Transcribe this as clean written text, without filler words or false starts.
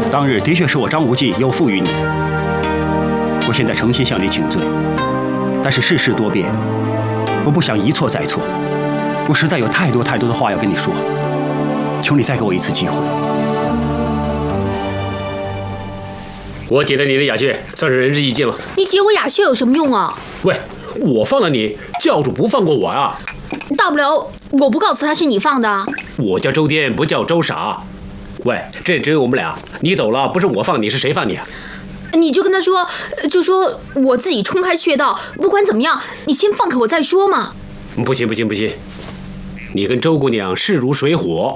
当日的确是我张无忌有负于你，我现在诚心向你请罪。但是世事多变，我不想一错再错，我实在有太多的话要跟你说，求你再给我一次机会。 我解了你的哑穴，算是仁至义尽了。 你解我哑穴有什么用啊？ 喂，我放了你，教主不放过我啊！ 大不了我不告诉他是你放的。 我叫周颠，不叫周傻。喂，这只有我们俩，你走了，不是我放你，是谁放你啊？ 你就跟他说，就说我自己冲开穴道，不管怎么样，你先放开我再说嘛。 不行，你跟周姑娘势如水火。